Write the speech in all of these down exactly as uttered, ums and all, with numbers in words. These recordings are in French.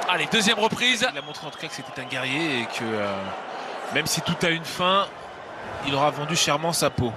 Allez, deuxième reprise. Il a montré en tout cas que c'était un guerrier et que euh, même si tout a une fin, il aura vendu chèrement sa peau.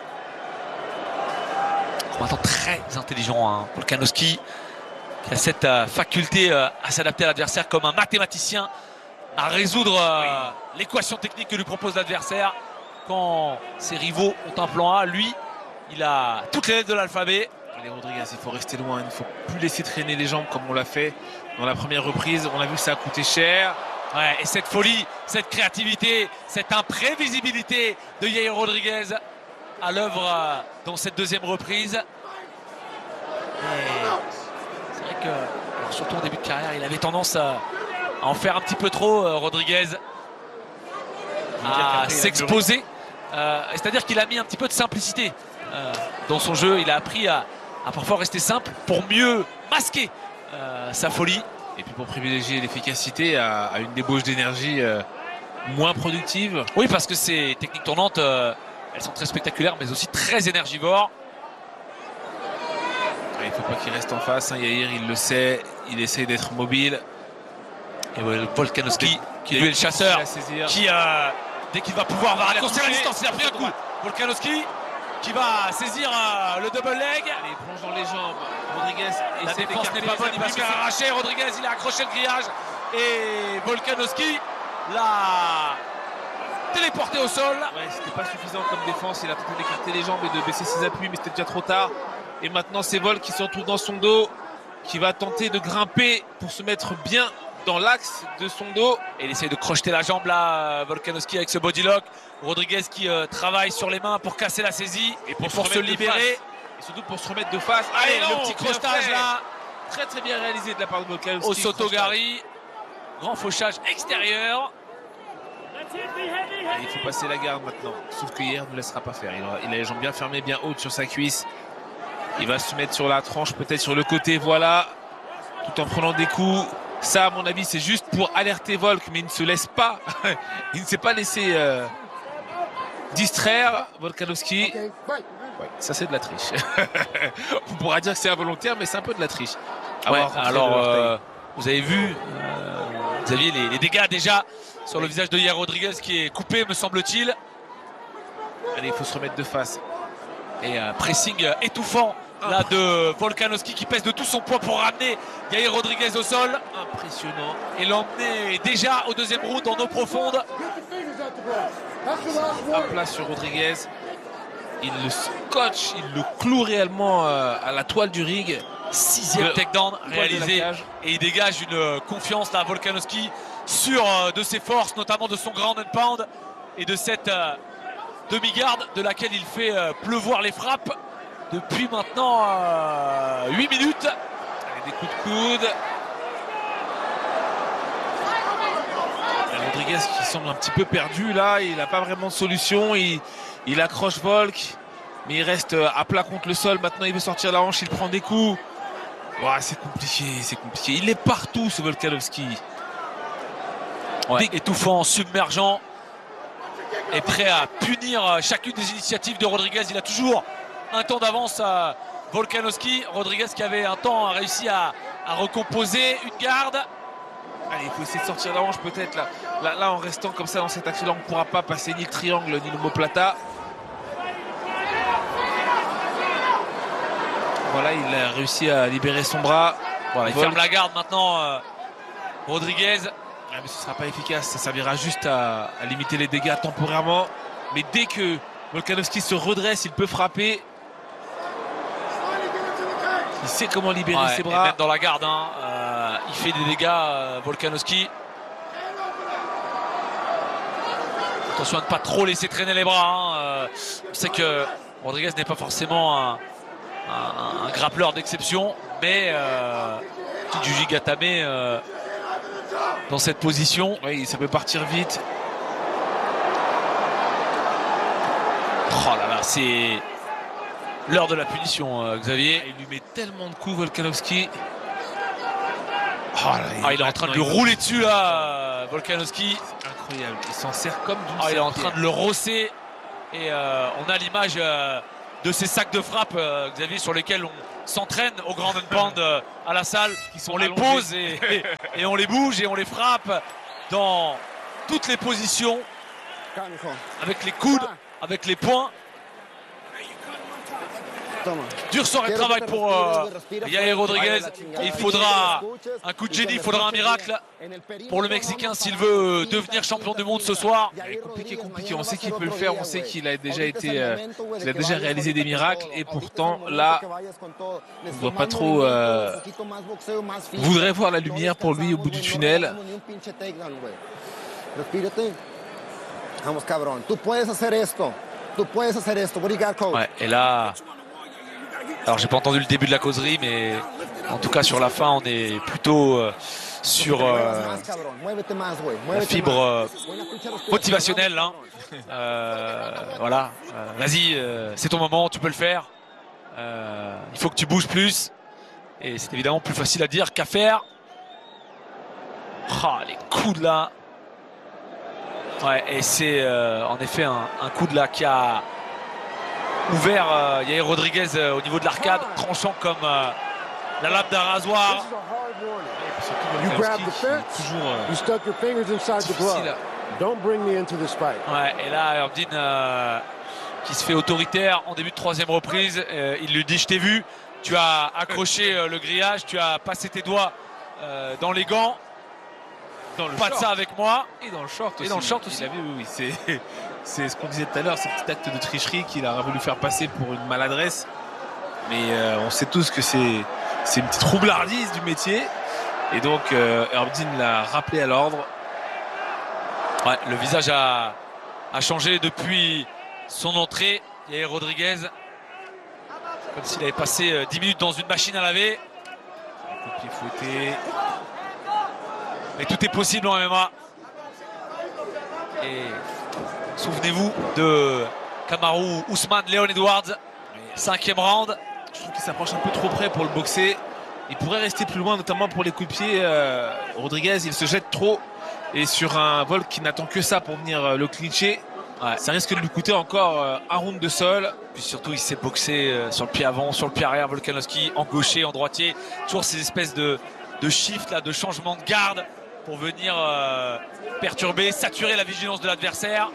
Combattant très intelligent, hein. Volkanovski, qui a cette euh, faculté euh, à s'adapter à l'adversaire comme un mathématicien, à résoudre euh, oui. l'équation technique que lui propose l'adversaire. Quand ses rivaux ont un plan A, lui, il a toutes les lettres de l'alphabet. Allez Rodriguez, il faut rester loin, il ne faut plus laisser traîner les jambes comme on l'a fait dans la première reprise. On a vu que ça a coûté cher. Ouais, et cette folie, cette créativité, cette imprévisibilité de Yair Rodriguez à l'œuvre euh, dans cette deuxième reprise. C'est vrai que, alors surtout en début de carrière, il avait tendance à, à en faire un petit peu trop, euh, Rodriguez, à s'exposer. Euh, C'est-à-dire qu'il a mis un petit peu de simplicité euh, dans son jeu. Il a appris à, à parfois rester simple pour mieux masquer euh, sa folie. Et puis pour privilégier l'efficacité à, à une débauche d'énergie euh, moins productive. Oui, parce que ces techniques tournantes, euh, elles sont très spectaculaires, mais aussi très énergivores. Il ne faut pas qu'il reste en face, hein. Yair, il le sait, il essaie d'être mobile. Et Volkanovski, qui lui est le chasseur, qui, euh, dès qu'il va pouvoir, va raccourcir la distance. Il a pris un coup. Volkanovski, qui va saisir euh, le double leg. Allez, il plonge dans les jambes. Rodriguez, la défense n'est pas bonne, il va se faire arracher. Rodriguez, il a accroché le grillage. Et Volkanovski l'a téléporté au sol. Ouais, c'était pas suffisant comme défense. Il a tenté d'écarter les jambes et de baisser ses appuis, mais c'était déjà trop tard. Et maintenant, c'est Vol qui se retrouve dans son dos, qui va tenter de grimper pour se mettre bien dans l'axe de son dos. Et il essaie de crocheter la jambe là, Volkanovski avec ce body lock. Rodriguez qui euh, travaille sur les mains pour casser la saisie et pour, et pour se, se libérer. Et surtout pour se remettre de face. Allez, Allez non, le petit crochetage là. Très très bien réalisé de la part de Volkanovski. Au Sotogari. Grand fauchage extérieur. Et il faut passer la garde maintenant. Sauf que Yair ne laissera pas faire. Il a, il a les jambes bien fermées, bien hautes sur sa cuisse. Il va se mettre sur la tranche, peut-être sur le côté, voilà. Tout en prenant des coups. Ça, à mon avis, c'est juste pour alerter Volk, mais il ne se laisse pas. Il ne s'est pas laissé euh, distraire, Volkanovski. Ouais, ça, c'est de la triche. On pourra dire que c'est involontaire, mais c'est un peu de la triche. Ouais, alors, euh, vous avez vu, euh, vous aviez les, les dégâts déjà sur le visage de Yair Rodriguez qui est coupé, me semble-t-il. Allez, il faut se remettre de face. Et euh, pressing euh, étouffant là de Volkanovski qui pèse de tout son poids pour ramener Yair Rodriguez au sol. Impressionnant. Et l'emmener déjà au deuxième round en eau profonde. À plat sur Rodriguez. Il le scotche, il le cloue réellement euh, à la toile du ring. Sixième takedown réalisé. Et il dégage une euh, confiance là, Volkanovski, sûr euh, de ses forces, notamment de son ground and pound et de cette euh, demi-garde de laquelle il fait euh, pleuvoir les frappes depuis maintenant euh, huit minutes. Avec des coups de coude. Et Rodriguez qui semble un petit peu perdu là, il n'a pas vraiment de solution. Il, il accroche Volk, mais il reste à plat contre le sol. Maintenant il veut sortir la hanche, il prend des coups. Ouais, c'est compliqué, c'est compliqué. Il est partout ce Volkanovski. Ouais, étouffant, submergent. Est prêt à punir chacune des initiatives de Rodriguez. Il a toujours un temps d'avance à Volkanovski. Rodriguez qui avait un temps a réussi à, à recomposer une garde. Allez, il faut essayer de sortir la hanche peut-être là. là. Là, en restant comme ça dans cet axe-là, on ne pourra pas passer ni le triangle ni l'omoplata. Voilà, il a réussi à libérer son bras. Voilà, il Volk. ferme la garde maintenant, euh, Rodriguez. Ah, mais ce ne sera pas efficace, ça servira juste à, à limiter les dégâts temporairement. Mais dès que Volkanovski se redresse, il peut frapper. Il sait comment libérer ouais, ses bras. Même dans la garde, hein, euh, il fait des dégâts, euh, Volkanovski. Attention à ne pas trop laisser traîner les bras. Hein. Euh, on sait que Rodriguez n'est pas forcément un, un, un grappleur d'exception, mais euh, Yuji Gatame euh, dans cette position. Oui, ça peut partir vite. Oh là là, c'est l'heure de la punition, euh, Xavier. Il lui met tellement de coups, Volkanovski. Oh là, il, ah, il est en train de lui rouler dessus là, Volkanovski. C'est incroyable, il s'en sert comme d'une ah, il est en train de le rosser. Et euh, on a l'image euh, de ces sacs de frappe, euh, Xavier, sur lesquels on s'entraîne au Grand Pound euh, à la salle. Qui sont on les allongés. pose et, et, et on les bouge et on les frappe dans toutes les positions, avec les coudes, avec les poings. Dur soirée de travail pour euh, Yair Rodriguez. Et il faudra un coup de génie, il faudra un miracle pour le Mexicain s'il veut devenir champion du monde ce soir. Compliqué, compliqué. On sait qu'il peut le faire, on sait qu'il a déjà été, euh, qu'il a déjà réalisé des miracles. Et pourtant, là, on ne voit pas trop. Euh, on voudrait voir la lumière pour lui au bout du tunnel. Ouais, et là, alors j'ai pas entendu le début de la causerie, mais en tout cas sur la fin, on est plutôt euh, sur euh, la fibre euh, motivationnelle. Hein. Euh, voilà, euh, vas-y, euh, c'est ton moment, tu peux le faire. Euh, il faut que tu bouges plus. Et c'est évidemment plus facile à dire qu'à faire. Oh, les coups de là. Ouais, et c'est euh, en effet un, un coup de là qui a ouvert euh, Yair Rodriguez euh, au niveau de l'arcade, tranchant comme euh, la lame d'un rasoir. You grab the fence, toujours, euh, you stuck your fingers inside the glove. Don't bring me into this fight. Ouais, et là, Herbdin euh, qui se fait autoritaire en début de troisième reprise, euh, il lui dit: je t'ai vu, tu as accroché euh, le grillage, tu as passé tes doigts euh, dans les gants. Dans le pas short. De ça avec moi. Et dans le short et aussi. Dans le short aussi. Il a vu, oui, c'est, c'est ce qu'on disait tout à l'heure, ce petit acte de tricherie qu'il a voulu faire passer pour une maladresse. Mais euh, on sait tous que c'est, c'est une petite roublardise du métier. Et donc, euh, Herbdin l'a rappelé à l'ordre. Ouais, le visage a, a changé depuis son entrée. Yair Rodriguez, comme s'il avait passé euh, dix minutes dans une machine à laver. Un coup de pied fouetté. Mais tout est possible en M M A. Et souvenez-vous de Kamaru Usman, Leon Edwards, cinquième round. Je trouve qu'il s'approche un peu trop près pour le boxer. Il pourrait rester plus loin, notamment pour les coups de pied. Euh, Rodriguez, il se jette trop. Et sur un vol qui n'attend que ça pour venir euh, le clincher, ouais, ça risque de lui coûter encore euh, un round de sol. Puis surtout, il s'est boxé euh, sur le pied avant, sur le pied arrière, Volkanovski, en gaucher, en droitier. Toujours ces espèces de, de shift, là, de changement de garde pour venir euh, perturber, saturer la vigilance de l'adversaire.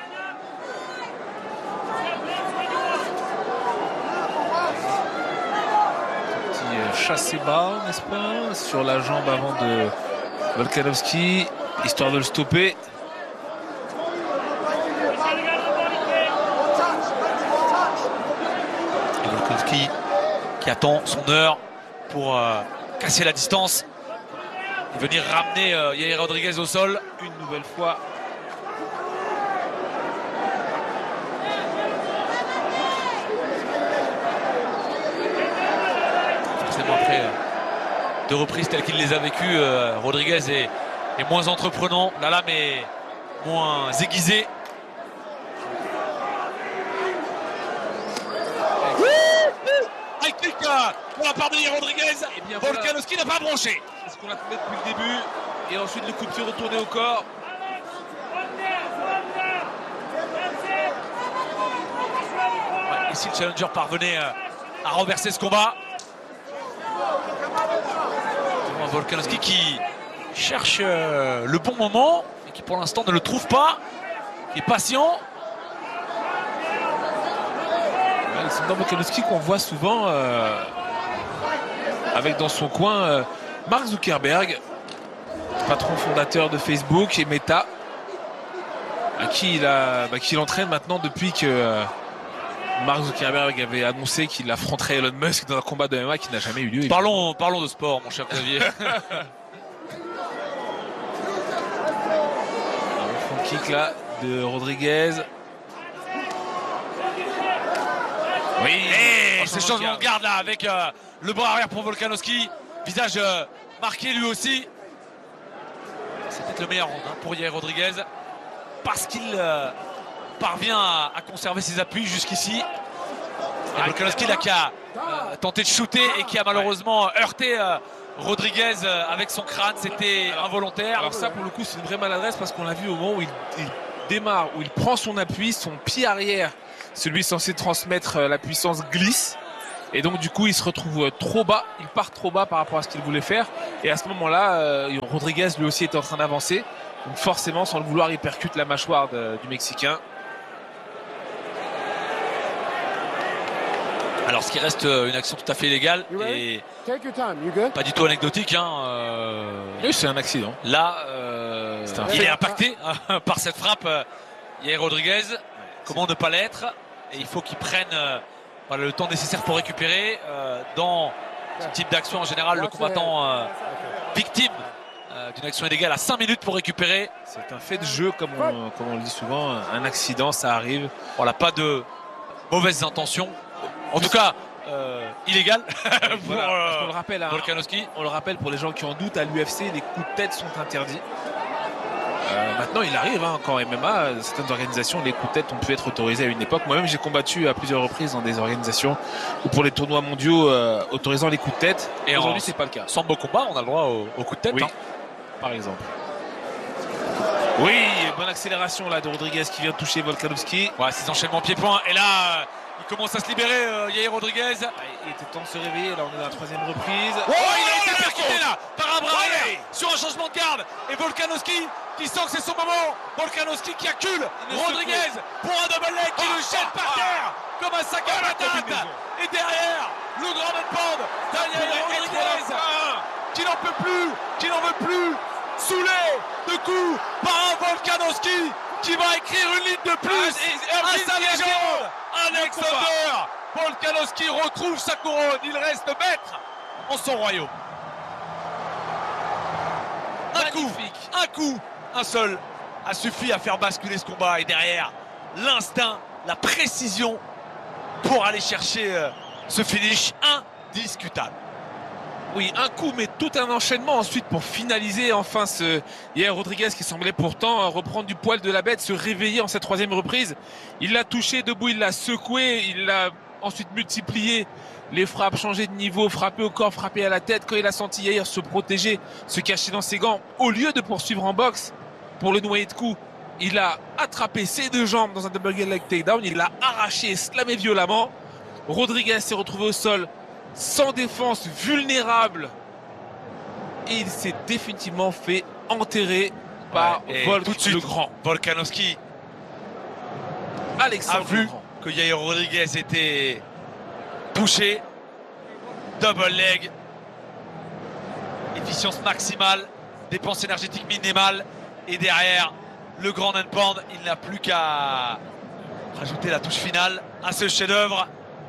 Petit euh, chassé bas, n'est-ce pas, sur la jambe avant de Volkanovski, histoire de le stopper. Et Volkanovski qui attend son heure pour euh, casser la distance et venir ramener euh, Yair Rodriguez au sol une nouvelle fois. Forcément après euh, deux reprises telles qu'il les a vécues, euh, Rodriguez est, est moins entreprenant, la lame est moins aiguisée. High kick pour la part de Yair Rodriguez. Et bien Volkanovski n'a pas bronché. C'est ce qu'on attendait depuis le début. Et ensuite le coup de pied retourné au corps. Ouais, et si le challenger parvenait euh, à renverser ce combat. Volkanovski qui cherche euh, le bon moment et qui pour l'instant ne le trouve pas, qui est patient. C'est dans Volkanovski qu'on voit souvent euh, avec dans son coin euh, Mark Zuckerberg, patron fondateur de Facebook et Meta, à qui il, a, bah, qui il entraîne maintenant depuis que euh, Mark Zuckerberg avait annoncé qu'il affronterait Elon Musk dans un combat de M M A qui n'a jamais eu lieu. Parlons, parlons de sport, mon cher Xavier. Un front kick là de Rodriguez. Oui, et c'est changement de garde là avec euh, le bras arrière pour Volkanovski. Visage euh, marqué lui aussi. C'est peut-être le meilleur round hein, pour Yair Rodriguez parce qu'il euh, parvient à, à conserver ses appuis jusqu'ici. Et Volkanovski là qui a euh, tenté de shooter et qui a malheureusement heurté euh, Rodriguez euh, avec son crâne. C'était involontaire. Alors ça pour le coup c'est une vraie maladresse parce qu'on l'a vu au moment où il, il démarre, où il prend son appui, son pied arrière, celui censé transmettre la puissance, glisse. Et donc du coup il se retrouve trop bas, il part trop bas par rapport à ce qu'il voulait faire. Et à ce moment-là, euh, Rodriguez lui aussi est en train d'avancer. Donc forcément, sans le vouloir, il percute la mâchoire de, du Mexicain. Alors ce qui reste une action tout à fait illégale et pas du tout anecdotique. Hein, euh... Oui, c'est un accident. Là, euh... un il est impacté par cette frappe. Yair Rodriguez. Comment ne pas l'être? Et il faut qu'il prenne euh, voilà, le temps nécessaire pour récupérer. Euh, dans ce type d'action, en général, le combattant euh, victime euh, d'une action illégale a cinq minutes pour récupérer. C'est un fait de jeu, comme on, comme on le dit souvent. Un accident, ça arrive. Voilà, pas de mauvaises intentions. En tout cas, euh, illégal. pour, voilà, parce qu'on le rappelle, hein, Volkanovski. On le rappelle pour les gens qui en doutent, à l'U F C, les coups de tête sont interdits. Euh, maintenant, il arrive hein, qu'en M M A, certaines organisations, les coups de tête ont pu être autorisés à une époque. Moi-même, j'ai combattu à plusieurs reprises dans des organisations où pour les tournois mondiaux euh, autorisant les coups de tête. Et aujourd'hui, c'est pas le cas. Sambo combat, on a le droit aux au coups de tête. Oui, hein. Par exemple. Oui, bonne accélération là de Rodriguez qui vient de toucher Volkanovski. Ouais, ces enchaînements pied-point. Et là, il commence à se libérer, euh, Yair Rodriguez. Il était temps de se réveiller. Là, on est dans la troisième reprise. Oh, il a été percuté là par un bras arrière sur un changement de garde. Et Volkanovski qui sent que c'est son moment. Volkanovski qui accule Rodriguez pour un double leg qui ah, le jette ah, par terre ah, comme un sac à patates. Et derrière, le grand headband Yair Rodriguez qui n'en peut plus, qui n'en veut plus. Saoulé de coups par un Volkanovski qui va écrire une ligne de plus ah, à sa légende. Alexander Volkanovski retrouve sa couronne. Il reste maître en son royaume. Un Magnifique. coup, un coup, un seul a suffi à faire basculer ce combat. Et derrière, l'instinct, la précision pour aller chercher euh, ce finish indiscutable. Oui, un coup, mais tout un enchaînement ensuite pour finaliser enfin ce Yair Rodriguez qui semblait pourtant reprendre du poil de la bête, se réveiller en cette troisième reprise. Il l'a touché debout, il l'a secoué, il l'a ensuite multiplié. Les frappes, changé de niveau, frappé au corps, frappé à la tête. Quand il a senti Yair se protéger, se cacher dans ses gants, au lieu de poursuivre en boxe pour le noyer de coups, il a attrapé ses deux jambes dans un double leg takedown. Il l'a arraché, slamé violemment. Rodriguez s'est retrouvé au sol, sans défense, vulnérable, et il s'est définitivement fait enterrer par ouais, Volk tout de suite, le Grand. Volkanovski Alexandre a vu que Yair Rodriguez était touché. Double leg, efficience maximale, dépense énergétique minimale, et derrière le grand handband, il n'a plus qu'à rajouter la touche finale à ce chef-d'œuvre.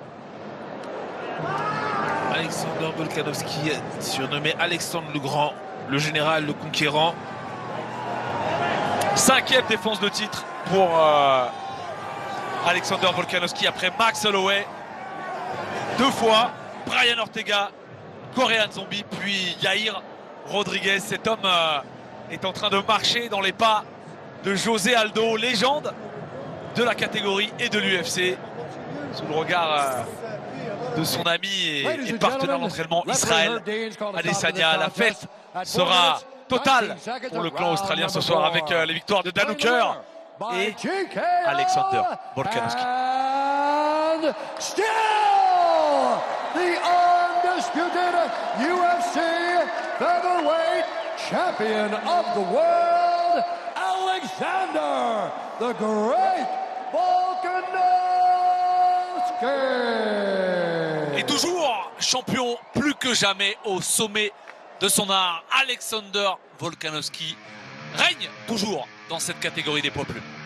Alexander Volkanovski, surnommé Alexandre le Grand, le général, le conquérant. Cinquième défense de titre pour euh, Alexander Volkanovski après Max Holloway. Deux fois, Brian Ortega, Korean Zombie, puis Yair Rodriguez. Cet homme euh, est en train de marcher dans les pas de José Aldo, légende de la catégorie et de l'U F C, sous le regard euh, de son ami et, et partenaire d'entraînement Israël Adesanya. La fête sera totale pour le clan australien ce soir avec euh, les victoires de Dan Hooker et Alexander Volkanovski. And still the undisputed U F C featherweight champion of the world, Alexander the Great Volkanovski. Et toujours champion plus que jamais au sommet de son art, Alexander Volkanovski règne toujours dans cette catégorie des poids plumes.